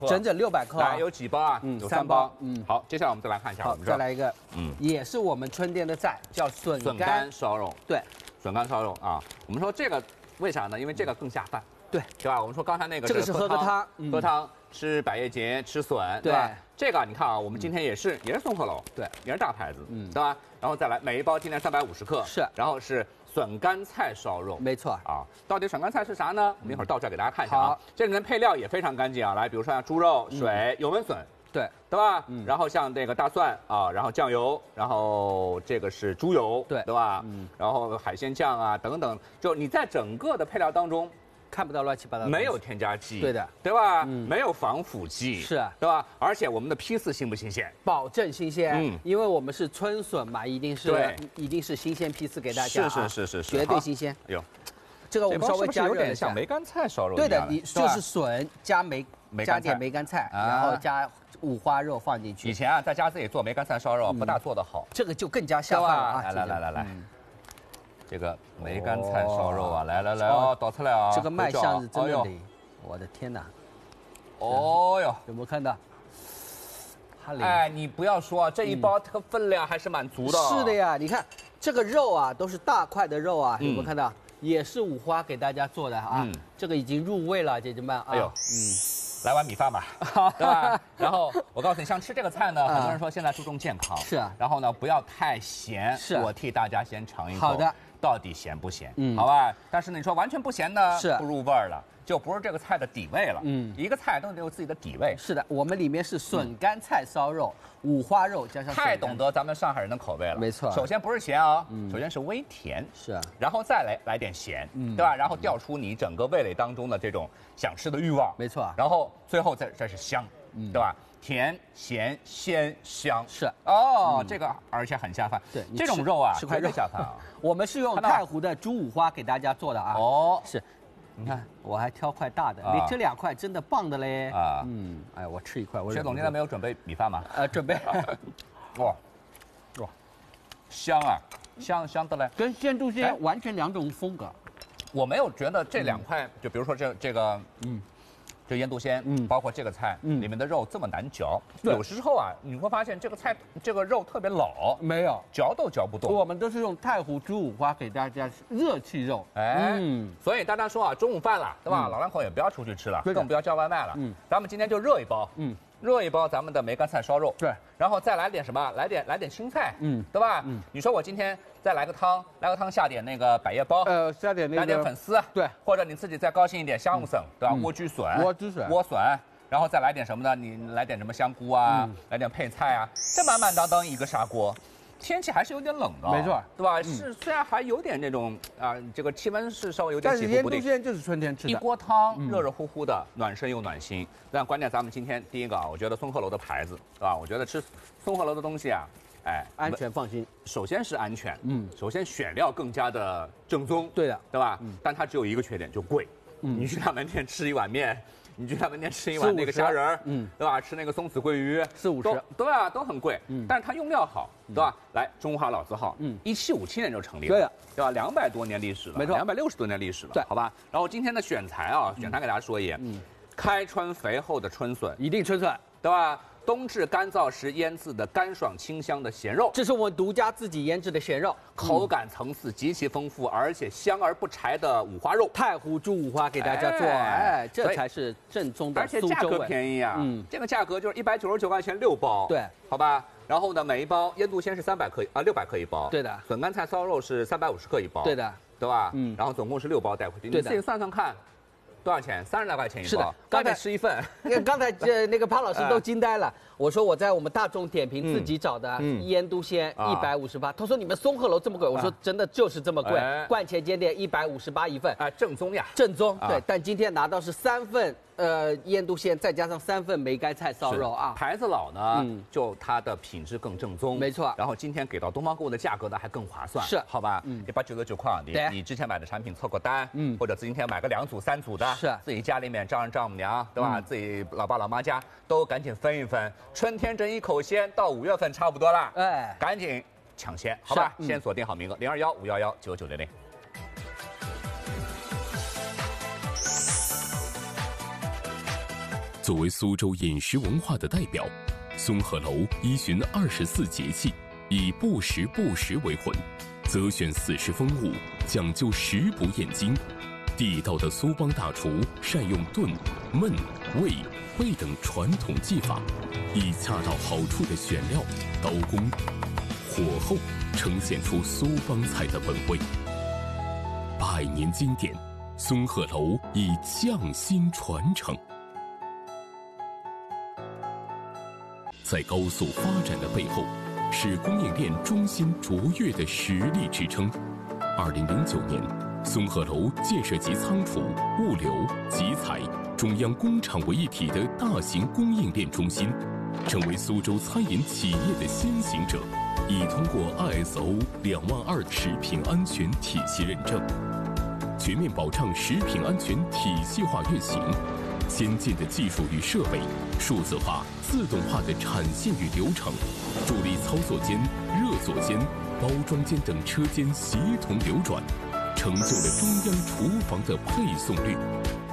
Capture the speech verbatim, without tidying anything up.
整整六百克。 来，有几包啊？ 嗯， 有三包。 嗯， 好，接下来我们再来看一下， 好， 我们这再来一个， 嗯， 也是我们春天的菜，叫笋笋干干烧肉。 对， 笋干烧肉啊，我们说这个为啥呢？因为这个更下饭。 对， 对吧？我们说刚才那个这个是喝个汤， 喝汤吃百叶结，吃笋， 对吧？这个你看啊，我们今天也是也是松鹤楼， 对， 也是大牌子， 嗯， 对吧？然后再来每一包今天三百五十克， 是， 然后是笋干菜烧肉， 没错啊。到底笋干菜是啥呢？我们一会儿到这儿给大家看一下啊。 好， 这里面配料也非常干净啊，来，比如说像猪肉、水、油焖笋。 对， 对吧？嗯，然后像这个大蒜啊，然后酱油，然后这个是猪油， 对， 对吧？嗯，然后海鲜酱啊等等，就你在整个的配料当中。 看不到乱七八糟， 没有添加剂， 对的， 对吧？嗯，没有防腐剂， 是， 对吧？而且我们的批次新不新鲜？ 保证新鲜， 嗯， 因为我们是春笋嘛，一定是对， 一定是新鲜批次给大家， 是是是是是， 绝对新鲜。 哎呦， 这个我们稍微加热一下， 有点像梅干菜烧肉。 对的，你就是笋加梅加点梅干菜， 啊、 然后加五花肉放进去。 以前啊，在家自己做梅干菜烧肉，嗯、不大做得好， 这个就更加下饭了啊！ 来来来来来。嗯这个梅干菜烧肉啊，来来来哦，倒出来啊！ 这个卖相是真的美，我的天哪！ 哦哟， 有没有看到？ 哎，你不要说，这一包这个分量还是蛮足的。 是的呀，你看这个肉啊，都是大块的肉啊，有没有看到？也是五花给大家做的啊，这个已经入味了，姐姐们。哎呦，嗯。 来碗米饭吧，对吧？然后我告诉你，像吃这个菜呢，很多人说现在注重健康， 是啊。 然后呢，不要太咸， 是。 我替大家先尝一口， 好的， 到底咸不咸？嗯，好吧。但是你说完全不咸呢， 是不入味儿了，就不是这个菜的底味了。嗯，一个菜都得有自己的底味。 是的，我们里面是笋干菜烧肉、五花肉加上。 太懂得咱们上海人的口味了。 没错。 首先不是咸啊，首先是微甜， 是啊， 然后再来来点咸，嗯，对吧？然后调出你整个味蕾当中的这种想吃的欲望。 没错。 然后最后再再是香，对吧？甜、咸、鲜、香。 是哦，这个而且很下饭。 对， 这种肉啊， 吃块肉下饭啊。 我们是用太湖的猪五花给大家做的啊。 哦， 是。你看，我还挑块大的，你这两块真的棒的嘞啊！嗯，哎，我吃一块。 薛总今天没有准备米饭吗？ 呃，准备。 哇，哇，香啊，香香的嘞， 跟鲜猪鲜完全两种风格。 我没有觉得这两块，就比如说这这个，嗯。就腌笃鲜，嗯，包括这个菜，嗯，里面的肉这么难嚼，有时候啊，你会发现这个菜这个肉特别老， 没有嚼都嚼不动。 我们都是用太湖猪五花给大家热气肉， 哎，嗯，所以大家说啊，中午饭了，对吧？老两口也不要出去吃了，更不要叫外卖了，嗯，咱们今天就热一包，嗯。热一包咱们的梅干菜烧肉， 对， 然后再来点什么？来点来点青菜，嗯，对吧？嗯，你说我今天再来个汤，来个汤下点那个百叶包， 呃，下点那个， 来点粉丝， 对， 或者你自己再高兴一点，香笋，对吧？莴苣笋， 莴苣笋， 莴笋，然后再来点什么呢？你来点什么香菇啊，来点配菜啊，这满满当当一个砂锅。天气还是有点冷的， 没错， 对吧？是，虽然还有点那种啊，这个气温是稍微有点起伏不定。 但是腌笃鲜就是春天吃的， 一锅汤热热乎乎的，暖身又暖心。但关键咱们今天第一个啊，我觉得松鹤楼的牌子，对吧？我觉得吃松鹤楼的东西啊，哎， 安全放心。 首先是安全，嗯，首先选料更加的正宗， 对的， 对吧？嗯，但它只有一个缺点，就贵。嗯，你去大门店吃一碗面。你去他们店吃一碗那个虾仁儿，嗯，对吧？吃那个松子桂鱼， 四五十， 对啊，都很贵，嗯，但是它用料好，对吧？来，中华老字号，嗯，一七五七年就成立了， 对的， 对吧？两百多年历史了， 没错， 两百六十多年历史了， 对， 好吧。然后今天的选材啊，选材给大家说一眼，嗯，开春肥厚的春笋， 一定春笋， 对吧？冬至干燥时腌制的干爽清香的咸肉， 这是我们独家自己腌制的咸肉， 口感层次极其丰富，而且香而不柴的五花肉， 太湖猪五花给大家做，哎，这才是正宗的苏州味， 而且价格便宜啊，嗯，这个价格就是一百九十九块钱六包， 对， 好吧。然后呢，每一包腌笃鲜是三百克啊，六百克一包， 对的。 笋干菜烧肉是三百五十克一包， 对的， 对吧？嗯，然后总共是六包带回去，你自己算算看。多少钱？三十来块钱一包。 是的， 刚才吃一份。 刚才这那个潘老师都惊呆了。我说我在我们大众点评自己找的腌笃鲜一百五十八，他说你们松鹤楼这么贵，我说真的就是这么贵。冠前煎店一百五十八一份， 啊，正宗呀， 正宗。对，但今天拿到是三份。呃，腌笃鲜再加上三份梅干菜烧肉啊， 牌子老呢，嗯，就它的品质更正宗， 没错。 然后今天给到东方购物的价格呢还更划算， 是， 好吧？嗯，一百九十九块，你你之前买的产品凑个单，嗯，或者今天买个两组三组的， 是， 自己家里面丈人丈母娘，对吧？自己老爸老妈家都赶紧分一分，春天这一口鲜到五月份差不多了，哎，赶紧抢先，好吧？先锁定好名额零二幺五幺幺九九零零。 作为苏州饮食文化的代表，松鹤楼依循二十四节气，以不时不食为魂，择选四时风物，讲究食不厌精。地道的苏帮大厨善用炖、焖、煨、煨等传统技法，以恰到好处的选料、刀工、火候，呈现出苏帮菜的本味。百年经典，松鹤楼以匠心传承。在高速发展的背后，是供应链中心卓越的实力支撑。二零零九年，松鹤楼建设集仓储、物流、集采、中央工厂为一体的大型供应链中心，成为苏州餐饮企业的先行者，已通过 I S O 两万二食品安全体系认证，全面保障食品安全体系化运行。先进的技术与设备，数字化、自动化的产线与流程，助力操作间、热作间、包装间等车间协同流转，成就了中央厨房的配送率。